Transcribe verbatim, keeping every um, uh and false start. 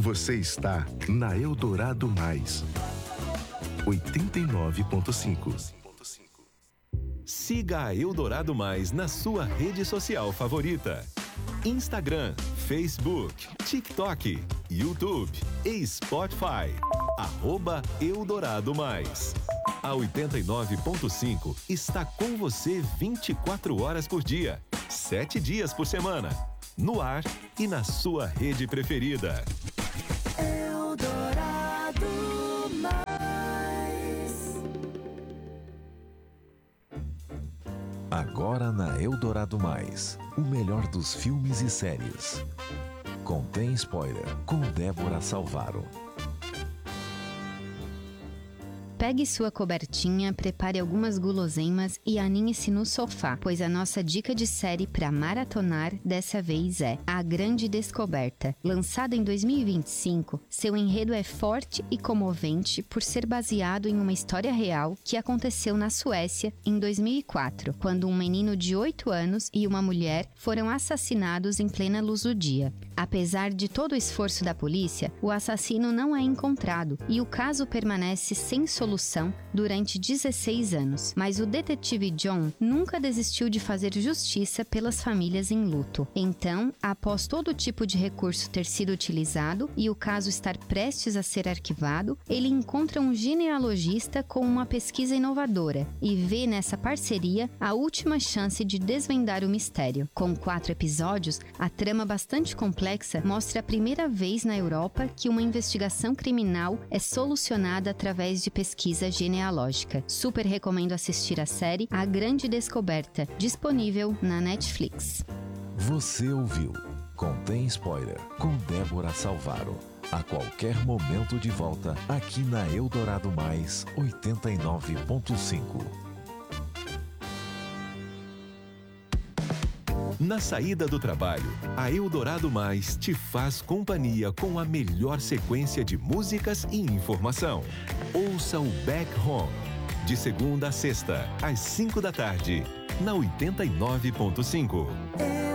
Você está na Eldorado Mais, oitenta e nove ponto cinco. Siga a Eldorado Mais na sua rede social favorita. Instagram, Facebook, TikTok, YouTube e Spotify. Arroba Eldorado Mais. A oitenta e nove ponto cinco está com você vinte e quatro horas por dia, sete dias por semana. No ar e na sua rede preferida. Eldorado Mais. Agora na Eldorado Mais, o melhor dos filmes e séries. Contém spoiler com Débora Salvaro. Pegue sua cobertinha, prepare algumas guloseimas e aninhe-se no sofá, pois a nossa dica de série para maratonar dessa vez é A Grande Descoberta. Lançado em dois mil e vinte e cinco, seu enredo é forte e comovente por ser baseado em uma história real que aconteceu na Suécia em dois mil e quatro, quando um menino de oito anos e uma mulher foram assassinados em plena luz do dia. Apesar de todo o esforço da polícia, o assassino não é encontrado e o caso permanece sem solução durante dezesseis anos, mas o detetive John nunca desistiu de fazer justiça pelas famílias em luto. Então, após todo tipo de recurso ter sido utilizado e o caso estar prestes a ser arquivado, ele encontra um genealogista com uma pesquisa inovadora e vê nessa parceria a última chance de desvendar o mistério. Com quatro episódios, a trama bastante complexa mostra a primeira vez na Europa que uma investigação criminal é solucionada através de pesquisa genealógica. Super recomendo assistir a série A Grande Descoberta, disponível na Netflix. Você ouviu Contém Spoiler com Débora Salvaro. A qualquer momento de volta aqui na Eldorado Mais oitenta e nove ponto cinco. Na saída do trabalho, a Eldorado Mais te faz companhia com a melhor sequência de músicas e informação. Ouça o Back Home, de segunda a sexta, às cinco da tarde, na oitenta e nove ponto cinco.